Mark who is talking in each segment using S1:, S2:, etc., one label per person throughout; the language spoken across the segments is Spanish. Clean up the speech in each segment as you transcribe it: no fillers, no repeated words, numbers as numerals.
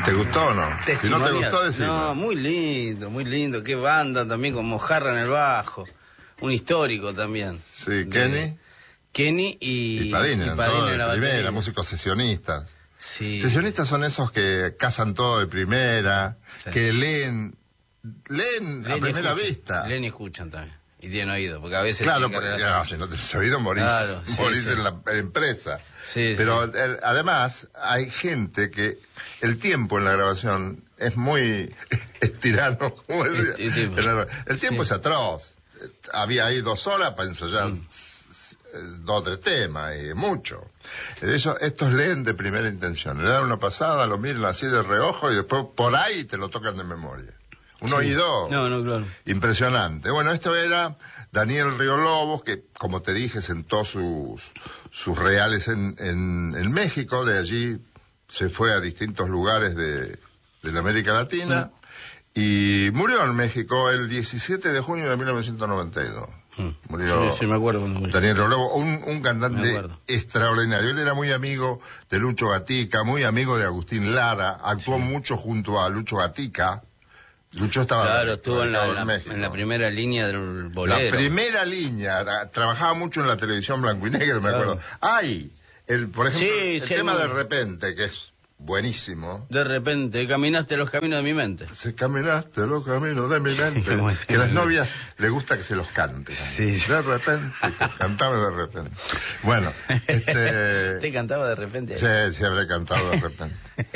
S1: ¿Te gustó o no? Si no te gustó, decime.
S2: No, muy lindo. Qué banda también, con Mojarra en el bajo. Un histórico también.
S1: Sí, Kenny
S2: y
S1: Padini,
S2: en la
S1: primera, músicos sesionistas.
S2: Sí.
S1: Sesionistas son esos que cazan todo de primera, sí, que leen a primera vista.
S2: Leen y escuchan también. Y tienen oído, porque a veces...
S1: Claro, si no tenés oído morís, claro, morís en la empresa.
S2: Sí,
S1: pero además hay gente que el tiempo en la grabación es muy tirano, como decía. El tiempo es atroz. Había ahí 2 horas para ensayar 2 o 3 temas, y mucho. Estos leen de primera intención. Le dan una pasada, lo miran así de reojo y después por ahí te lo tocan de memoria. Un oído
S2: claro,
S1: impresionante. Bueno, esto era Daniel Río Lobos, que, como te dije, sentó sus reales en México. De allí se fue a distintos lugares de la América Latina y murió en México el 17 de junio de 1992. Murió
S2: me acuerdo
S1: Daniel Río Lobos, un cantante extraordinario. Él era muy amigo de Lucho Gatica, muy amigo de Agustín Lara, actuó mucho junto a Lucho Gatica. Lucho estaba
S2: estuvo en la primera línea del bolero.
S1: La primera línea, trabajaba mucho en la televisión blanco y negro, me acuerdo. Por ejemplo, el tema De Repente, que es buenísimo.
S2: De repente, caminaste los caminos de mi mente.
S1: Caminaste los caminos de mi mente. Que a las novias les gusta que se los cante.
S2: Sí.
S1: De repente, cantaba De Repente. Bueno,
S2: ¿Te cantaba De Repente?
S1: Sí, habré cantado De Repente.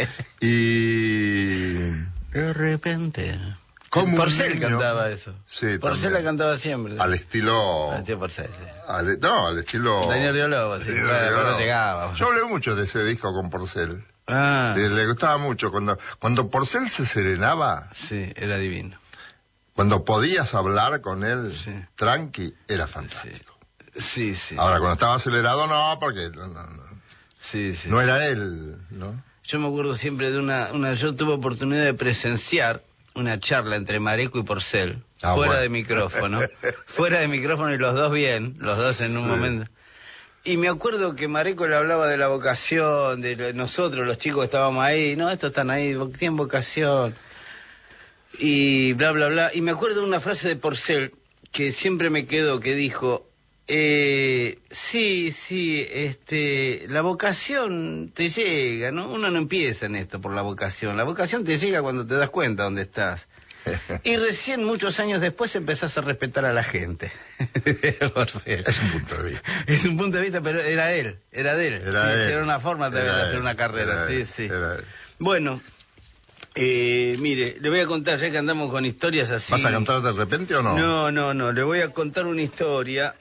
S2: De repente. Porcel cantaba eso.
S1: Sí,
S2: Porcel la cantaba siempre.
S1: Al estilo...
S2: Al estilo Porcel, sí.
S1: al estilo...
S2: Daniel Río Lobos, sí. No llegaba.
S1: Yo hablé mucho de ese disco con Porcel. Le gustaba mucho. Cuando Porcel se serenaba...
S2: Sí, era divino.
S1: Cuando podías hablar con él, tranqui, era fantástico.
S2: Sí.
S1: Ahora, cuando estaba acelerado, no, porque...
S2: Sí.
S1: No era él, ¿no?
S2: Yo me acuerdo siempre de yo tuve oportunidad de presenciar una charla entre Mareco y Porcel, fuera de micrófono. Fuera de micrófono y los dos en un momento. Y me acuerdo que Mareco le hablaba de la vocación, de nosotros, los chicos que estábamos ahí. No, estos están ahí, tienen vocación. Y bla, bla, bla. Y me acuerdo de una frase de Porcel que siempre me quedó, que dijo... la vocación te llega, ¿no? Uno no empieza en esto por la vocación te llega cuando te das cuenta dónde estás. Y recién, muchos años después, empezás a respetar a la gente.
S1: Es un punto de vista.
S2: Es un punto de vista, pero era de él. Era una forma de hacer una carrera, sí. Bueno, mire, le voy a contar, ya que andamos con historias así...
S1: ¿Vas a cantar De Repente o no?
S2: No, le voy a contar una historia...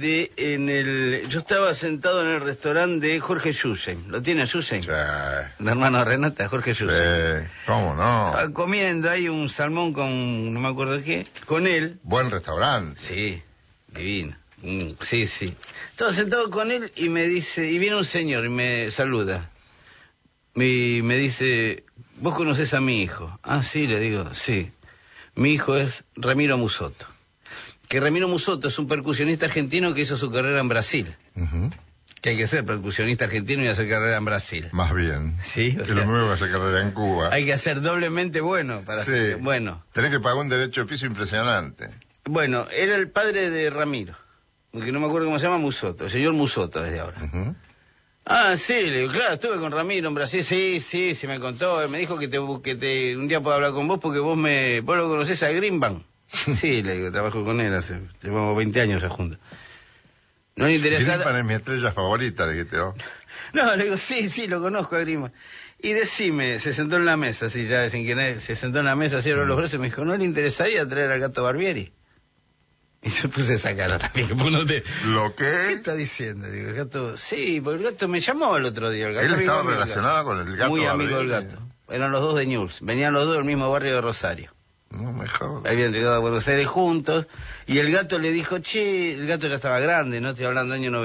S2: yo estaba sentado en el restaurante de Jorge Yusen. ¿Lo tiene Yusen?
S1: Sí.
S2: Un hermano de Renata, Jorge Yusen.
S1: ¿Cómo no?
S2: Estaba comiendo ahí un salmón con no me acuerdo qué, con él.
S1: Buen restaurante.
S2: Sí, divino. Sí. Estaba sentado con él y me dice, y viene un señor y me saluda. Y me dice, ¿vos conocés a mi hijo? Ah, sí, le digo, sí. Mi hijo es Ramiro Musotto. Que Ramiro Musotto es un percusionista argentino que hizo su carrera en Brasil. Que hay que ser percusionista argentino y hacer carrera en Brasil.
S1: Más bien.
S2: Sí,
S1: que lo nuevo hacer carrera en Cuba.
S2: Hay que ser doblemente bueno para hacer... Bueno.
S1: Tenés que pagar un derecho de piso impresionante.
S2: Bueno, era el padre de Ramiro, que no me acuerdo cómo se llama, Musotto, el señor Musotto desde ahora. Ah, sí, le digo, claro, estuve con Ramiro en Brasil, sí, me contó, me dijo que un día puedo hablar con vos porque vos lo conocés a Greenbank. Sí, le digo, trabajo con él, llevamos 20 años ya juntos. No le interesa...
S1: Greenbank es mi estrella favorita, le dijiste vos.
S2: No, le digo, sí, lo conozco a Greenbank. Y decime, se sentó en la mesa, así ya sin querer, se sentó en la mesa, así abrió los brazos y me dijo, ¿no le interesaría traer al Gato Barbieri? Y yo puse esa cara también.
S1: ¿Lo qué?
S2: ¿Qué está diciendo? Digo, el Gato... Sí, porque el Gato me llamó el otro día.
S1: Él estaba relacionado con el Gato.
S2: Muy amigo del Gato. Eran los dos de Newell's. Venían los dos del mismo barrio de Rosario.
S1: No me jodas.
S2: Habían llegado a Buenos Aires juntos. Y el Gato le dijo, el Gato ya estaba grande, ¿no? Estoy hablando del año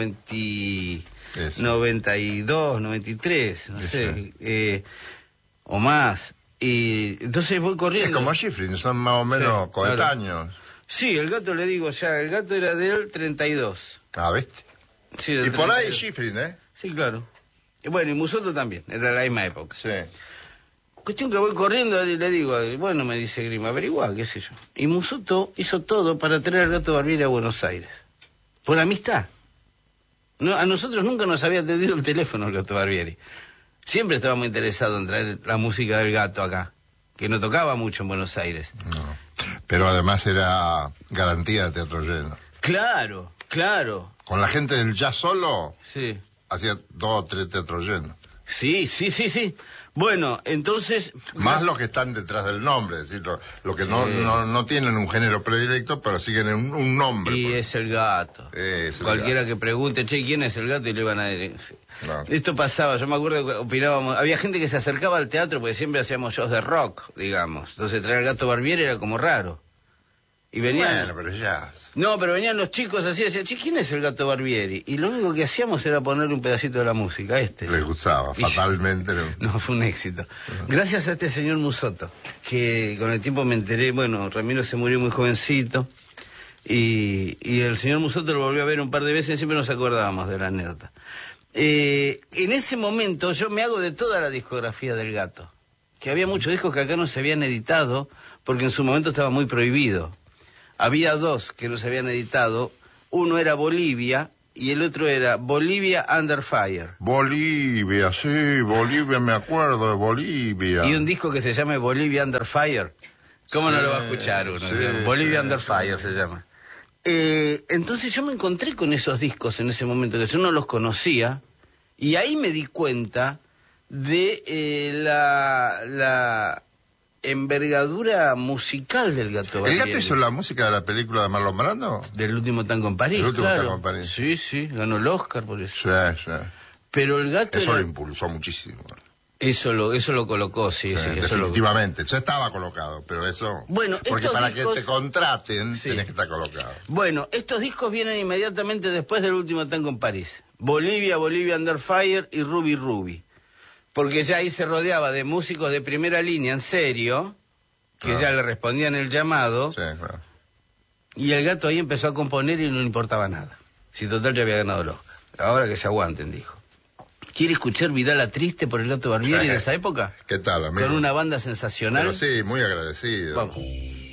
S2: 92, 93, no sé. O más. Y entonces voy corriendo.
S1: Es como Schifrin, son más o menos coetáneos. Claro.
S2: Sí, el Gato le digo ya, el Gato era del 32.
S1: Ah, ¿viste?
S2: Sí,
S1: y por ahí Schifrin, ¿eh?
S2: Sí, claro. Y bueno, y Musotto también, era de la misma época.
S1: Sí.
S2: Cuestión que voy corriendo y le digo, bueno, me dice Grima, averiguá, qué sé yo. Y Musotto hizo todo para traer al Gato Barbieri a Buenos Aires. Por amistad. No, a nosotros nunca nos había atendido el teléfono el Gato Barbieri. Siempre estaba muy interesado en traer la música del Gato acá, que no tocaba mucho en Buenos Aires.
S1: No. Pero además era garantía de teatro lleno.
S2: Claro, claro.
S1: Con la gente del jazz solo,
S2: Sí.
S1: hacía 2 o 3 teatros llenos.
S2: Sí. Bueno, entonces...
S1: Más los que están detrás del nombre, es decir, lo que no tienen un género predilecto, pero siguen un nombre.
S2: Y es el Gato. Cualquiera que pregunte, che, ¿quién es el Gato? Y le van a decir... No. Esto pasaba, yo me acuerdo que opinábamos, había gente que se acercaba al teatro porque siempre hacíamos shows de rock, digamos. Entonces traer al Gato Barbieri era como raro. Y venían...
S1: Bueno, pero ya...
S2: No, pero venían los chicos así y decían, che, ¿quién es el Gato Barbieri? Y lo único que hacíamos era ponerle un pedacito de la música,
S1: Les gustaba, fatalmente.
S2: No, fue un éxito. Gracias a este señor Musotto, que con el tiempo me enteré, bueno, Ramiro se murió muy jovencito, y el señor Musotto lo volvió a ver un par de veces y siempre nos acordábamos de la anécdota. En ese momento yo me hago de toda la discografía del Gato, que había muchos discos que acá no se habían editado, porque en su momento estaba muy prohibido. Había 2 que no se habían editado. Uno era Bolivia y el otro era Bolivia Under Fire.
S1: Bolivia, sí, Bolivia, me acuerdo de Bolivia.
S2: Y un disco que se llama Bolivia Under Fire. ¿Cómo no lo va a escuchar uno? Bolivia Under Fire se llama. Entonces yo me encontré con esos discos en ese momento, que yo no los conocía, y ahí me di cuenta de la envergadura musical del Gato Barbieri.
S1: ¿El Gato hizo la música de la película de Marlon Brando?
S2: Del último tango en París,
S1: Tango en París.
S2: Sí, ganó el Oscar por eso.
S1: Sí.
S2: Pero el Gato
S1: eso lo impulsó muchísimo.
S2: Eso lo colocó, sí.
S1: Definitivamente, ya estaba colocado, pero eso...
S2: Bueno,
S1: porque para
S2: discos...
S1: que te contraten, tenés que estar colocado.
S2: Bueno, estos discos vienen inmediatamente después del último tango en París. Bolivia Under Fire y Ruby. Porque ya ahí se rodeaba de músicos de primera línea, en serio, que ya le respondían el llamado.
S1: Sí, claro.
S2: Y el Gato ahí empezó a componer y no le importaba nada. Si total ya había ganado el Oscar. Ahora que se aguanten, dijo. ¿Quiere escuchar Vidala Triste por el Gato Barbieri de esa época?
S1: ¿Qué tal, amigo?
S2: Con una banda sensacional.
S1: Pero sí, muy agradecido.
S2: Vamos.